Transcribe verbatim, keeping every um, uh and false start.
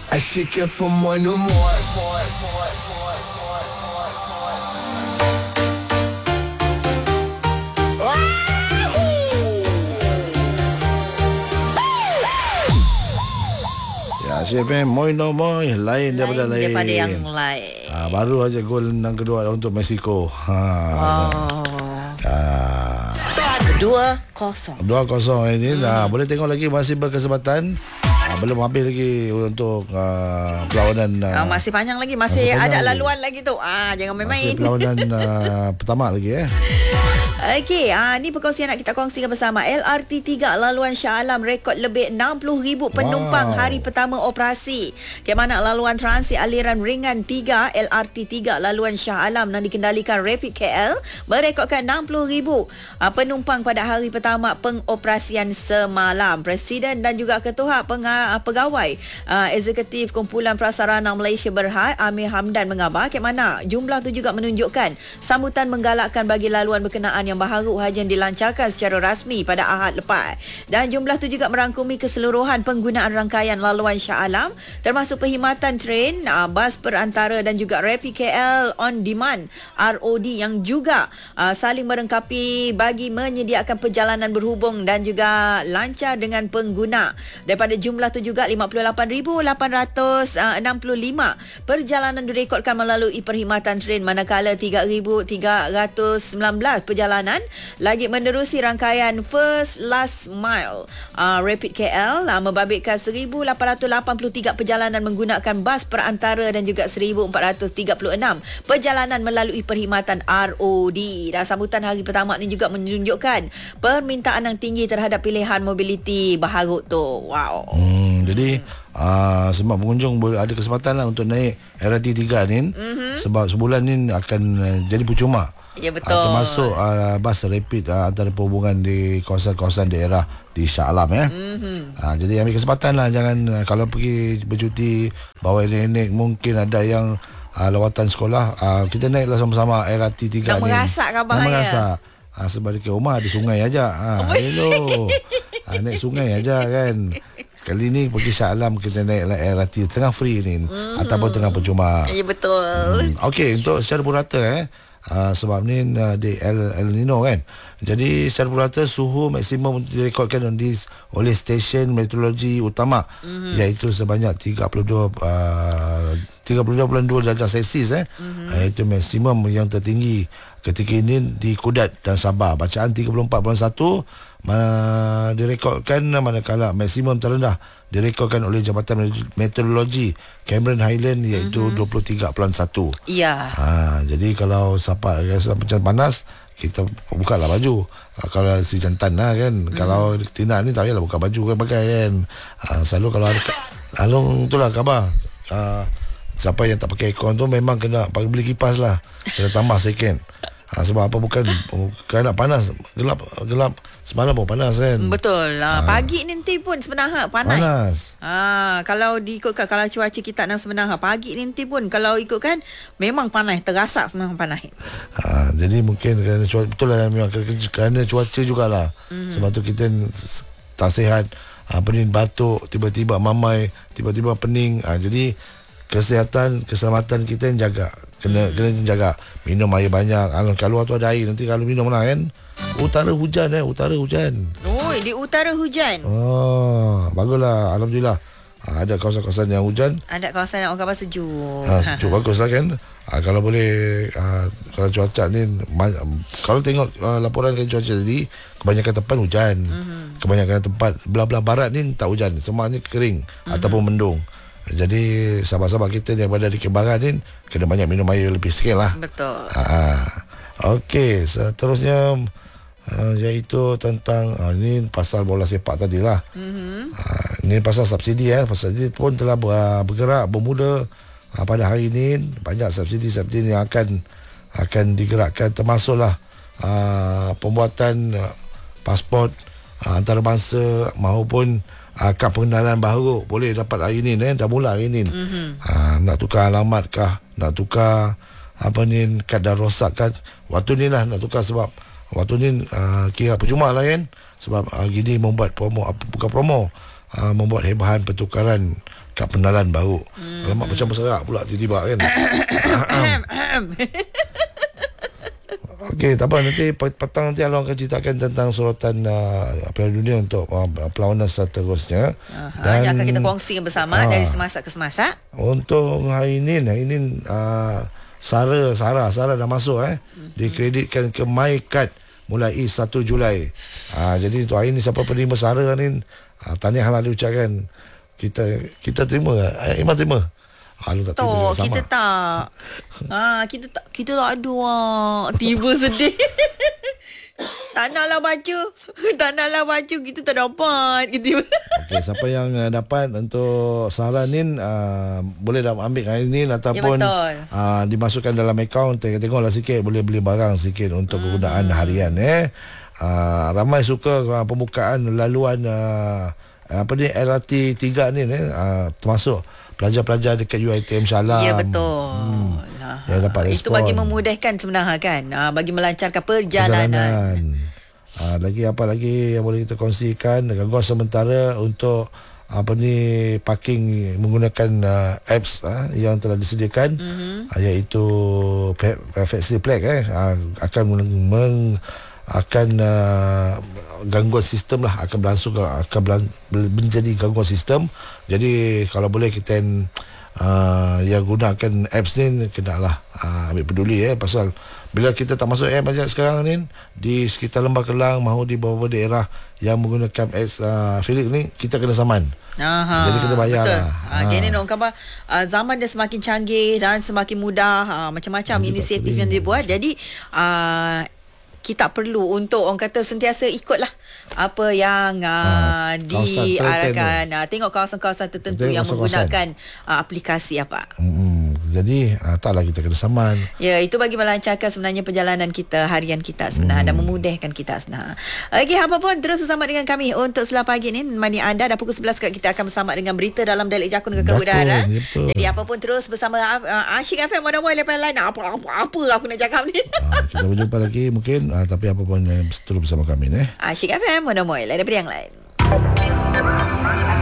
I should care for more, no more. Ya, C F M Moi No Moi lain daripada lain. Lain daripada yang lain. Ha, baru aja gol yang kedua untuk Mexico. Ha. Wow. Ha. Dua kosong. dua kosong ini. Hmm. Nah, boleh tengok lagi masih berkesempatan. Ha, belum habis lagi untuk uh, perlawanan. Uh, uh, masih panjang lagi, masih, masih ada laluan lagi tu. Ah, jangan main-main. Masih perlawanan uh, pertama lagi eh. Okey, ah ni perkongsian nak kita kongsikan bersama. L R T tiga laluan Shah Alam rekod lebih enam puluh ribu penumpang wow. hari pertama operasi. Kemana laluan transit aliran ringan tiga L R T tiga laluan Shah Alam yang dikendalikan Rapid K L merekodkan enam puluh ribu ah, penumpang pada hari pertama pengoperasian semalam. Presiden dan juga ketua penga, ah, pegawai ah, eksekutif Kumpulan Prasarana Malaysia Berhad Amir Hamdan mengabar kemana jumlah tu juga menunjukkan sambutan menggalakkan bagi laluan berkenaan yang baharu hajian dilancarkan secara rasmi pada Ahad lepas. Dan jumlah tu juga merangkumi keseluruhan penggunaan rangkaian laluan Shah Alam termasuk perkhidmatan train, uh, bas perantara dan juga Rapid K L on demand R O D yang juga uh, saling melengkapi bagi menyediakan perjalanan berhubung dan juga lancar dengan pengguna. Daripada jumlah tu juga lima puluh lapan ribu lapan ratus enam puluh lima perjalanan direkodkan melalui perkhidmatan train, manakala tiga ribu tiga ratus sembilan belas perjalanan lagi menerusi rangkaian First Last Mile. uh, Rapid K L uh, membabitkan seribu lapan ratus lapan puluh tiga perjalanan menggunakan bas perantara dan juga seribu empat ratus tiga puluh enam perjalanan melalui perkhidmatan R O D. Dan sambutan hari pertama ini juga menunjukkan permintaan yang tinggi terhadap pilihan mobiliti baharu tu. Wow. Hmm, jadi uh, sebab pengunjung boleh ada kesempatan lah untuk naik L R T tiga ni. Mm-hmm. Sebab sebulan ni akan uh, jadi percuma. Ya, betul. Uh, termasuk uh, bas rapid uh, antara perhubungan di kawasan-kawasan daerah di Shah Alam ya. Mm-hmm. Uh, jadi ambil kesempatan lah, jangan uh, kalau pergi bercuti bawa nenek, mungkin ada yang uh, lawatan sekolah, uh, kita naiklah sama-sama L R T tiga nak ni. Merasak kan bahaya. Nak merasak. Uh, sebab dekat rumah ada sungai aja. Ah, uh, hello. uh, naik sungai aja kan. Kali ni pergi Shah Alam kita naik L R T tengah free ni, mm-hmm. ataupun tengah percuma. Ya, betul. Hmm. Okey, untuk secara purata eh Uh, sebab ni uh, di El, El Nino kan. Jadi secara purata suhu maksimum direkodkan oleh stesen meteorologi utama, mm-hmm. iaitu sebanyak tiga puluh dua uh, tiga puluh dua perpuluhan dua darjah Celsius eh. Mm-hmm. Uh, itu maksimum yang tertinggi ketika ini di Kudat dan Sabah. Bacaan tiga puluh empat perpuluhan satu mana direkodkan, manakala maksimum terendah direkodkan oleh Jabatan Meteorologi Cameron Highland iaitu mm-hmm. dua puluh tiga perpuluhan satu. Ya. Ha, jadi kalau siapa rasa macam panas, kita buka lah baju. Ha, kalau si jantan lah kan. Mm. Kalau Tina ni tak payahlah buka baju kan pakai kan. Ha, selalu kalau ada Alung tu lah khabar. Ha, siapa yang tak pakai aircon tu memang kena beli kipas lah. Kena tambah second. Ha, sebab apa bukan bukan nak panas, gelap gelap semalam pun panas kan. Betul lah. Ha. Pagi nanti pun sebenarnya panas. Panas. Ha, kalau diikutkan, kalau cuaca kita nak sebenarnya pagi nanti pun kalau ikutkan memang panas, terasa memang panas. Ha, jadi mungkin kerana cuaca, betul lah memang kerana cuaca jugalah. Mm. Sebab tu kita tak sihat. Apa ni, batuk, tiba-tiba mamai, tiba-tiba pening. Ha, jadi kesihatan, keselamatan kita yang jaga. Kena hmm. kena jaga. Minum air banyak. Kalau tu ada air, nanti kalau minum lah kan. Utara hujan eh, utara hujan. Oh, di utara hujan. Oh, baguslah, alhamdulillah. Ha, ada kawasan-kawasan yang hujan. Ada kawasan yang orang sejuk. Ha, sejuk baguslah kan. Ha, kalau boleh ha, kalau cuaca ni kalau tengok uh, laporan dari cuaca tadi, kebanyakan tempat hujan. Mm-hmm. Kebanyakan tempat belah-belah barat ni tak hujan. Semua ni kering mm-hmm. ataupun mendung. Jadi sahabat-sahabat kita yang berada di Kembangan ni kena banyak minum air lebih sikit lah. Betul. Ha, okey, seterusnya uh, iaitu tentang uh, ini pasal bola sepak tadi lah. Mm-hmm. Uh, ini pasal subsidi eh. Pasal subsidi pun telah ber, bergerak bermula uh, pada hari ini. Banyak subsidi-subsidi yang akan akan digerakkan, termasuklah uh, pembuatan uh, pasport uh, antarabangsa maupun Uh, kad pengenalan baru boleh dapat hari ni eh? Dah mula hari ni. Mm-hmm. uh, Nak tukar alamat kah, nak tukar apa ni, kad dah rosak kan, waktu ni lah nak tukar. Sebab waktu ni uh, kira percuma lah kan. Sebab uh, gini membuat promo, uh, bukan promo, uh, membuat hebahan pertukaran kad pengenalan baru. Hmm. Alamak, macam berserak pula tiba-tiba kan. Okey, tak apa, nanti petang nanti Along akan ceritakan tentang sorotan uh, Piala Dunia untuk uh, perlawanan seterusnya. Aha, dan yang akan kita kongsikan bersama uh, dari semasa ke semasa. Untuk hari ini, hari ini uh, Sarah, Sarah, Sarah dah masuk eh. Mm-hmm. Dikreditkan ke MyCard mulai satu Julai. Uh, jadi untuk hari ini siapa penerima Sarah ni, uh, tahniahlah diucapkan. Kita kita terima ke? Eh, Iman terima? Ah, lu tak terima sama. Kita tak. Ha, kita tak kita tak ada ah. Tiba sedih. Tak naklah baca. Tak naklah baca, kita tak dapat. Gitu. Okey, siapa yang uh, dapat untuk saran ni uh, boleh dah ambil hari ni ataupun ya, uh, dimasukkan dalam akaun, tengok-tengoklah sikit, boleh beli barang sikit untuk hmm. kegunaan harian eh. Uh, ramai suka uh, pembukaan laluan uh, apa ni L R T tiga ni eh, uh, termasuk pelajar-pelajar dekat U I T M Shah Alam. Ya, betul. Hmm. Ya, dapat respon. Itu bagi memudahkan sebenarnya kan. Ha, bagi melancarkan perjalanan. perjalanan. Ha, lagi apa lagi yang boleh kita kongsikan? Gangguan sementara untuk apa ni parking menggunakan uh, apps uh, yang telah disediakan, mm-hmm. uh, iaitu Flexi Plek eh uh, akan meng akan uh, gangguan sistem lah, akan berlangsung akan belang, menjadi gangguan sistem. Jadi kalau boleh kita uh, yang gunakan apps ni kenalah uh, ambil peduli eh, pasal bila kita tak masuk app macam sekarang ni di sekitar Lembah Kelang mahu di beberapa daerah yang menggunakan apps uh, Felix ni, kita kena saman. Aha, jadi kena bayar betul. lah. Ha, ha. Gini dong khabar, uh, zaman dia semakin canggih dan semakin mudah, uh, macam-macam ha, inisiatif yang dia buat. Jadi uh, kita perlu untuk orang kata sentiasa ikutlah apa yang uh, ha, diarahkan. Uh, tengok kawasan-kawasan tertentu tengok yang kawasan. menggunakan uh, aplikasi apa. Hmm, jadi uh, taklah kita kena saman. Ya, itu bagi melancarkan sebenarnya perjalanan kita, harian kita sebenarnya, hmm. dan memudahkan kita sebenarnya. Okey, apa pun terus bersama dengan kami untuk Sulah Pagi ni. Mani anda dah pukul sebelas kita akan bersama dengan berita dalam dialek Jakun ke udara. Jadi apa pun terus bersama uh, Asyik F M Mono Moy lepas lain. Apa apa apa aku nak cakap ni. Uh, kita berjumpa lagi mungkin. Uh, tapi apa pun terus bersama kami eh. Asyik F M Mono Moy lain daripada yang lain.